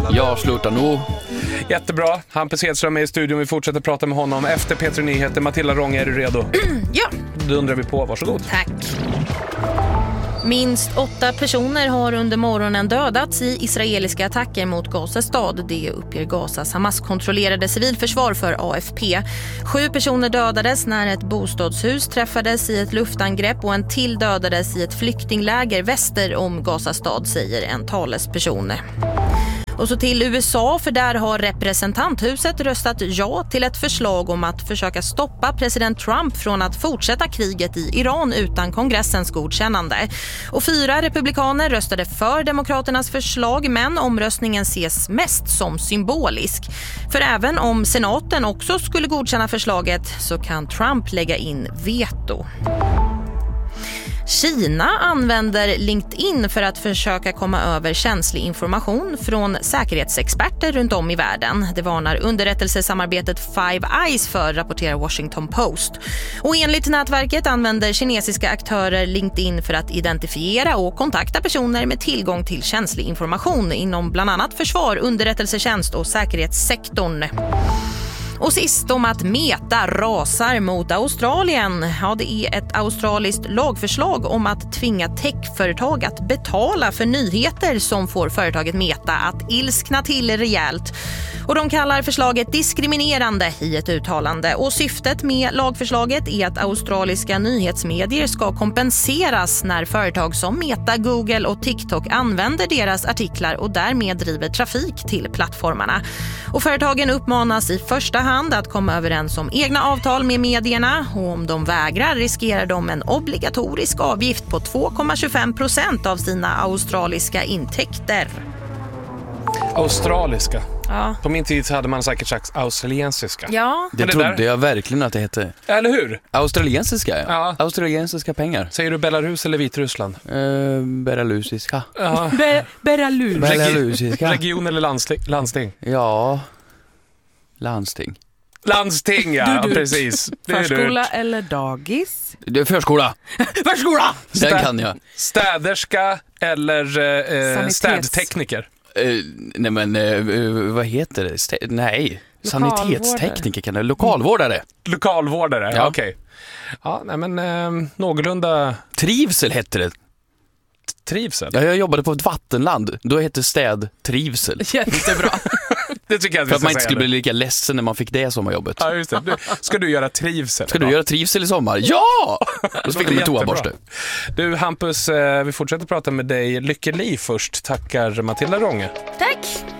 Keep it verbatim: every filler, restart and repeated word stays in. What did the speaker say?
Jag slutar nog. Jättebra. Hampus Hedström är i studion. Vi fortsätter prata med honom efter P tre Nyheter. Matilda Ronge, är du redo? Ja. Då undrar vi på. Varsågod. Tack. Minst åtta personer har under morgonen dödats i israeliska attacker mot Gaza stad. Det uppger Gazas Hamas-kontrollerade civilförsvar för A F P. Sju personer dödades när ett bostadshus träffades i ett luftangrepp och en till dödades i ett flyktingläger väster om Gaza stad, säger en talesperson. Och så till U S A, för där har representanthuset röstat ja till ett förslag om att försöka stoppa president Trump från att fortsätta kriget i Iran utan kongressens godkännande. Och fyra republikaner röstade för demokraternas förslag, men omröstningen ses mest som symbolisk. För även om senaten också skulle godkänna förslaget så kan Trump lägga in veto. Kina använder LinkedIn för att försöka komma över känslig information från säkerhetsexperter runt om i världen. Det varnar underrättelsesamarbetet Five Eyes för, rapporterar Washington Post. Och enligt nätverket använder kinesiska aktörer LinkedIn för att identifiera och kontakta personer med tillgång till känslig information inom bland annat försvar, underrättelsetjänst och säkerhetssektorn. Och sist om att Meta rasar mot Australien. Ja, det är ett australiskt lagförslag om att tvinga techföretag att betala för nyheter som får företaget Meta att ilskna till rejält. Och de kallar förslaget diskriminerande i ett uttalande. Och syftet med lagförslaget är att australiska nyhetsmedier ska kompenseras när företag som Meta, Google och TikTok använder deras artiklar och därmed driver trafik till plattformarna. Och företagen uppmanas i första hand att komma överens om egna avtal med medierna, och om de vägrar riskerar de en obligatorisk avgift på två komma tjugofem procent av sina australiska intäkter. Australiska. Ja. På min tid så hade man säkert sagt australiensiska. Ja. Det, det trodde där? jag verkligen att det hette. Eller hur? Australiensiska, ja. Ja. Australiensiska pengar. Säger du Belarus eller Vitryssland? Uh, Belarusiska. Ja. Be- Belarus. Belarusiska. Region eller landsting? landsting? Ja. Landsting. Landsting, ja, Du, du. precis. Det är Förskola du. eller dagis? Det är förskola. Förskola! Den kan jag. Städerska eller eh, Sanitets- städtekniker? Uh, nej men, uh, vad heter det? Stä- nej. Lokalvårdare. Sanitetstekniker kan det. Lokalvårdare. Lokalvårdare, Ja. okej. Ja, nej men eh, någorlunda Trivsel hette det. trivsel. Ja, jag jobbade på ett vattenland. Då hette städ trivsel. Jättebra. Det tycker jag att vi För att ska man inte säga skulle nu. bli lika ledsen när man fick det sommarjobbet. Ja, just det. Du, ska du göra trivsel? Ska du göra trivsel i sommar? Ja! Då fick de en toaborste. Du Hampus, eh, vi fortsätter prata med dig. Lyckeliv först. Tackar Matilda Ronge. Tack.